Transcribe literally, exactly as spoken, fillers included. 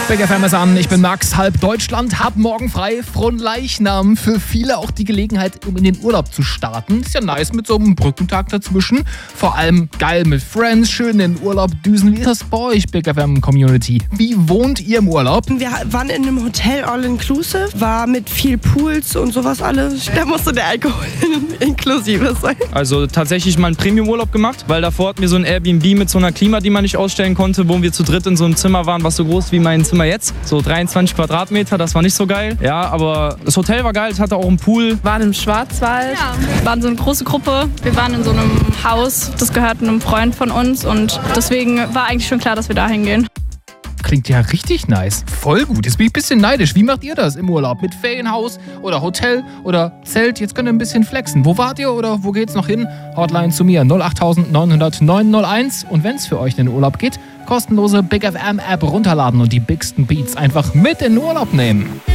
Big F M ist an, ich bin Max, halb Deutschland, hab morgen frei, Fronleichnam. Für viele auch die Gelegenheit, um in den Urlaub zu starten. Ist ja nice mit so einem Brückentag dazwischen. Vor allem geil mit Friends, schön in den Urlaub düsen. Wie ist das bei euch, Big F M Community? Wie wohnt ihr im Urlaub? Wir waren in einem Hotel All-Inclusive, war mit viel Pools und sowas alles. Da musste der Alkohol inklusive sein. Also tatsächlich mal einen Premium-Urlaub gemacht, weil davor hatten wir so ein Airbnb mit so einer Klima, die man nicht ausstellen konnte, wo wir zu dritt in so einem Zimmer waren, was so groß wie mein Zimmer jetzt. So dreiundzwanzig Quadratmeter, das war nicht so geil. Ja, aber das Hotel war geil, es hatte auch einen Pool. Wir waren im Schwarzwald. Ja, wir waren so eine große Gruppe. Wir waren in so einem Haus, das gehört einem Freund von uns und deswegen war eigentlich schon klar, dass wir da hingehen. Klingt ja richtig nice. Voll gut. Jetzt bin ich ein bisschen neidisch. Wie macht ihr das im Urlaub? Mit Ferienhaus oder Hotel oder Zelt? Jetzt könnt ihr ein bisschen flexen. Wo wart ihr oder wo geht's noch hin? Hotline zu mir null acht neun null null neun null eins. Und wenn es für euch in den Urlaub geht, kostenlose Big F M App runterladen und die bigsten Beats einfach mit in den Urlaub nehmen.